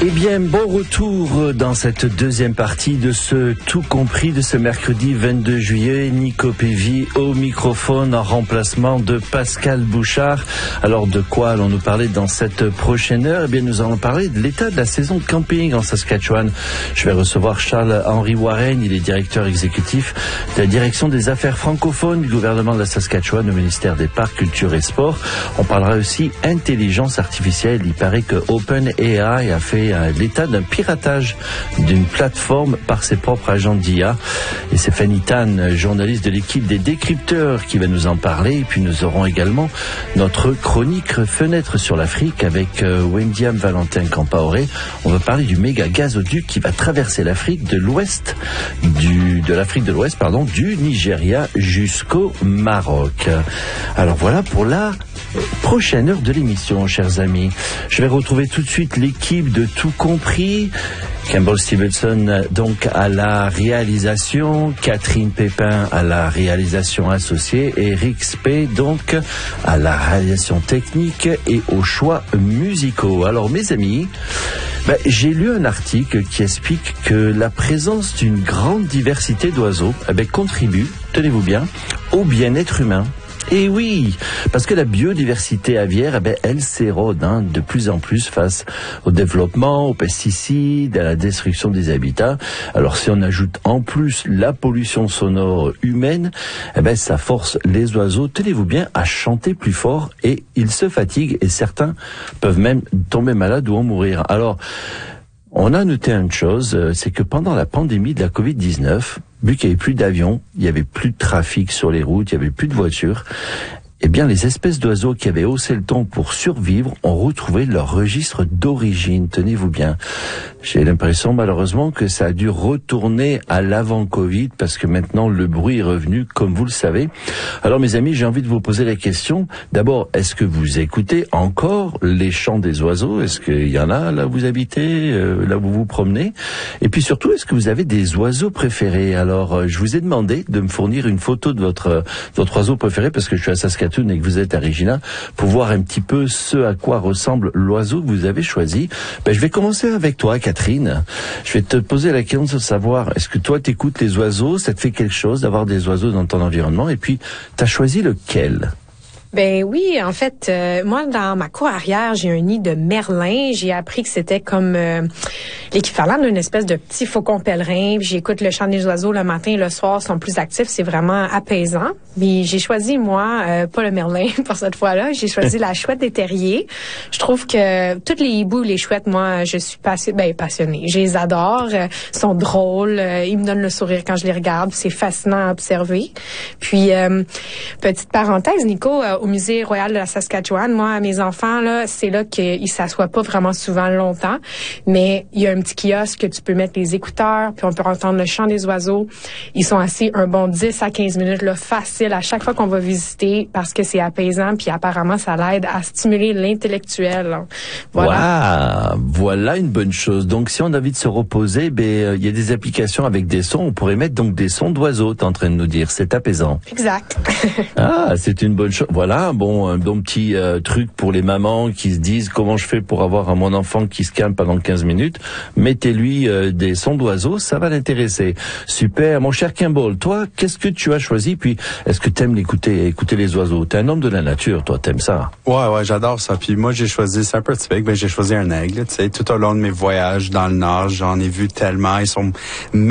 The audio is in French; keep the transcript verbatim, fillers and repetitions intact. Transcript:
Eh bien, bon retour dans cette deuxième partie de ce Tout Compris de ce mercredi vingt-deux juillet. Nico Pévy au microphone en remplacement de Pascal Bouchard. Alors, de quoi allons-nous parler dans cette prochaine heure? Eh bien, nous allons parler de l'état de la saison de camping en Saskatchewan. Je vais recevoir Charles-Henri Warren. Il est directeur exécutif de la direction des affaires francophones du gouvernement de la Saskatchewan au ministère des Parcs, Culture et Sport. On parlera aussi intelligence artificielle. Il paraît que OpenAI a fait l'état d'un piratage d'une plateforme par ses propres agents d'I A. Et c'est Fanny Tan, journaliste de l'équipe des décrypteurs, qui va nous en parler. Et puis nous aurons également notre chronique Fenêtre sur l'Afrique avec euh, Wendiam Valentin Campaoré. On va parler du méga gazoduc qui va traverser l'Afrique de l'Ouest, du, de l'Afrique de l'Ouest, pardon, du Nigeria jusqu'au Maroc. Alors voilà pour la prochaine heure de l'émission, chers amis. Je vais retrouver tout de suite l'équipe de Tout Compris. Campbell Stevenson donc à la réalisation, Catherine Pépin à la réalisation associée, et Eric Spey donc à la réalisation technique et aux choix musicaux. Alors mes amis, ben, j'ai lu un article qui explique que la présence d'une grande diversité d'oiseaux eh ben, contribue, tenez-vous bien, au bien-être humain. Et oui, parce que la biodiversité aviaire, eh ben, elle s'érode hein, de plus en plus face au développement, aux pesticides, à la destruction des habitats. Alors si on ajoute en plus la pollution sonore humaine, eh ben, ça force les oiseaux, tenez-vous bien, à chanter plus fort et ils se fatiguent et certains peuvent même tomber malades ou en mourir. Alors, on a noté une chose, c'est que pendant la pandémie de la covid dix-neuf, vu qu'il n'y avait plus d'avions, il n'y avait plus de trafic sur les routes, il n'y avait plus de voitures, eh bien, les espèces d'oiseaux qui avaient haussé le ton pour survivre ont retrouvé leur registre d'origine. Tenez-vous bien. J'ai l'impression, malheureusement, que ça a dû retourner à l'avant-Covid parce que maintenant, le bruit est revenu, comme vous le savez. Alors, mes amis, j'ai envie de vous poser la question. D'abord, est-ce que vous écoutez encore les chants des oiseaux? Est-ce qu'il y en a là où vous habitez, euh, là où vous vous promenez? Et puis surtout, est-ce que vous avez des oiseaux préférés? Alors, euh, je vous ai demandé de me fournir une photo de votre, euh, votre oiseau préféré parce que je suis à Saskatoon et que vous êtes à Regina, pour voir un petit peu ce à quoi ressemble l'oiseau que vous avez choisi. Ben, je vais commencer avec toi, Catherine. Je vais te poser la question de savoir, est-ce que toi t'écoutes les oiseaux? Ça te fait quelque chose d'avoir des oiseaux dans ton environnement? Et puis, t'as choisi lequel? Ben oui, en fait, euh, moi, dans ma cour arrière, j'ai un nid de merlin. J'ai appris que c'était comme euh, l'équivalent d'une espèce de petit faucon pèlerin. J'écoute le chant des oiseaux le matin et le soir, ils sont plus actifs. C'est vraiment apaisant. Mais j'ai choisi, moi, euh, pas le merlin pour cette fois-là. J'ai choisi la chouette des terriers. Je trouve que toutes les hiboux, les chouettes, moi, je suis passi- ben, passionnée. Je les adore. Euh, ils sont drôles. Euh, ils me donnent le sourire quand je les regarde. C'est fascinant à observer. Puis, euh, petite parenthèse, Nico, euh, au Musée royal de la Saskatchewan, moi, mes enfants, là, c'est là qu'ils s'assoient pas vraiment souvent longtemps, mais il y a un petit kiosque que tu peux mettre les écouteurs, puis on peut entendre le chant des oiseaux. Ils sont assis un bon dix à quinze minutes, là, facile, à chaque fois qu'on va visiter, parce que c'est apaisant, puis apparemment, ça l'aide à stimuler l'intellectuel. Là. Voilà. Wow, voilà une bonne chose. Donc, si on a envie de se reposer, ben, euh, il y a des applications avec des sons. On pourrait mettre donc des sons d'oiseaux, t'es en train de nous dire. C'est apaisant. Exact. Ah, c'est une bonne chose. Voilà. Bon, un bon petit euh, truc pour les mamans qui se disent comment je fais pour avoir un mon enfant qui se calme pendant quinze minutes. Mettez-lui euh, des sons d'oiseaux, ça va l'intéresser. Super, mon cher Campbell, toi, qu'est-ce que tu as choisi? Puis, est-ce que t'aimes l'écouter, écouter les oiseaux? T'es un homme de la nature, toi, t'aimes ça? Ouais, ouais, j'adore ça. Puis moi, j'ai choisi, c'est un peu typique, ben j'ai choisi un aigle. Tu sais, tout au long de mes voyages dans le Nord, j'en ai vu tellement. Ils sont